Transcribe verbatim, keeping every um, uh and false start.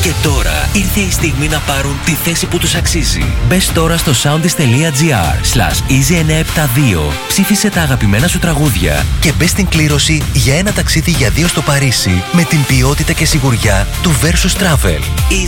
Και τώρα ήρθε η στιγμή να πάρουν τη θέση που τους αξίζει. Μπες τώρα στο soundis.gr slash easy εννιακόσια εβδομήντα δύο, ψήφισε τα αγαπημένα σου τραγούδια και μπες στην κλήρωση για ένα ταξίδι για δύο στο Παρίσι με την ποιότητα και σιγουριά του Versus Travel.